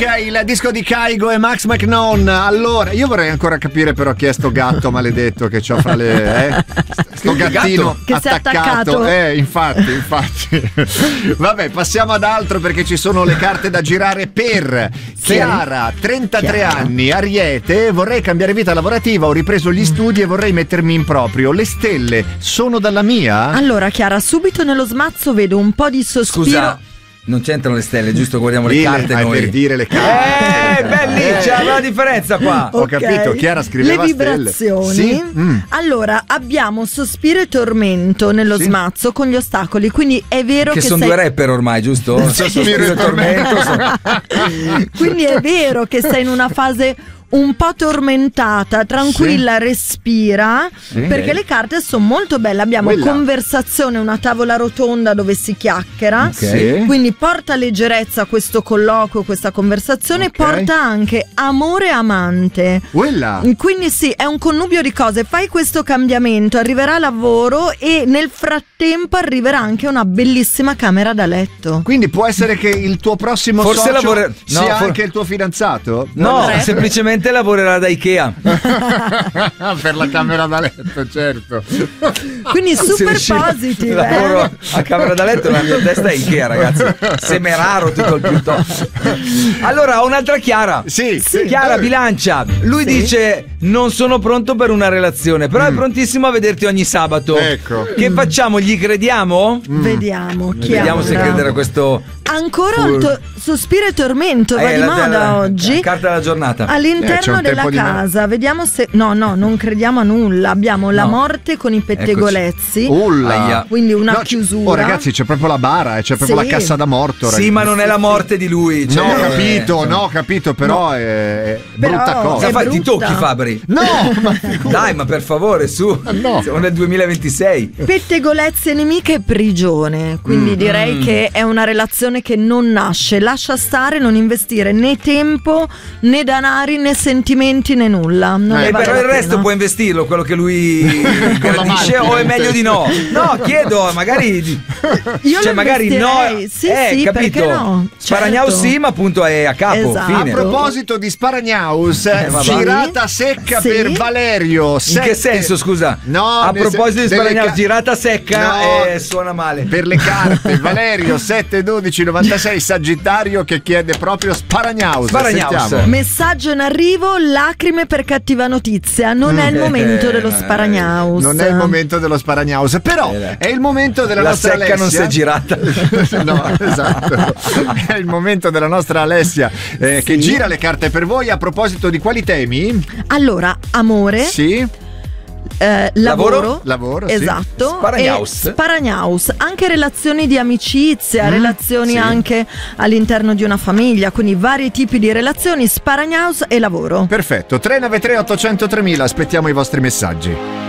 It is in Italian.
il disco di Kygo e Max McNown. Allora, io vorrei ancora capire però chi è sto gatto maledetto che c'ho fra le sto gattino che attaccato. Infatti. Vabbè, passiamo ad altro perché ci sono le carte da girare per Chiara, 33 anni, Ariete. Vorrei cambiare vita lavorativa, ho ripreso gli studi e vorrei mettermi in proprio. Le stelle sono dalla mia? Allora Chiara, subito nello smazzo vedo un po' di sospiro. Scusa, non c'entrano le stelle, giusto? Guardiamo le carte noi. Per dire le carte. Belli, c'è una differenza qua. Ho capito, Chiara scriveva le vibrazioni. Sì? Allora, abbiamo sospiro e tormento nello smazzo con gli ostacoli, quindi è vero che sono sei... due rapper ormai, giusto? Sospiro e tormento. Quindi è vero che sei in una fase un po' tormentata, tranquilla, respira, perché le carte sono molto belle. Abbiamo conversazione, una tavola rotonda dove si chiacchiera, quindi porta leggerezza a questo colloquio, questa conversazione, porta anche amore amante. Quindi sì, è un connubio di cose. Fai questo cambiamento, arriverà lavoro e nel frattempo arriverà anche una bellissima camera da letto. Quindi può essere che il tuo prossimo socio sia anche il tuo fidanzato? No, semplicemente lavorerà da Ikea per la camera da letto, certo. Quindi super positive. Lavoro a camera da letto, la mia testa è Ikea, ragazzi. Semeraro tutto il piuttosto. Allora, ho un'altra Chiara. Chiara Bilancia. Lui dice: non sono pronto per una relazione, però è prontissimo a vederti ogni sabato. Ecco. Che facciamo? Gli crediamo? Vediamo se credere a questo. Ancora sospiro e tormento, va di moda oggi. Carta della giornata. All'interno della casa, vediamo se. No, non crediamo a nulla. Abbiamo la morte con i pettegolezzi. Quindi una chiusura. Oh, ragazzi, c'è proprio la bara, c'è proprio la cassa da morto. Sì, ma non è la morte di lui. Cioè, ho capito, però è brutta cosa. Ti tocchi, Fabri? No, ma dai, ma per favore, su. Siamo nel 2026. Pettegolezzi, nemiche e prigione. Quindi direi che è una relazione che non nasce. Lascia stare, non investire né tempo né danari né sentimenti né nulla. Però il resto può investirlo, quello che lui gradisce, o è meglio di no? No, chiedo, magari io magari no. Sì, capito? No? Sparagnaus sì, ma appunto è a capo. Esatto. Fine. A proposito di Sparagnaus, girata secca per Valerio. In che senso, scusa? No, a proposito di Sparagnaus, girata secca suona male. Per le carte, Valerio 71296 Sagittario che chiede proprio Sparagnaus. Messaggio in arrivo: lacrime per cattiva notizia. Non è il momento dello Sparagnaus. Non è il momento dello Sparagnaus, però è il momento della nostra Alessia. La secca non si è girata. No, esatto. È il momento della nostra Alessia che gira le carte per voi. A proposito di quali temi? Allora, amore. Lavoro, esatto. Sparagnaus, anche relazioni di amicizia, relazioni anche all'interno di una famiglia, quindi vari tipi di relazioni, Sparagnaus e lavoro. Perfetto. 393 800 3000, aspettiamo i vostri messaggi.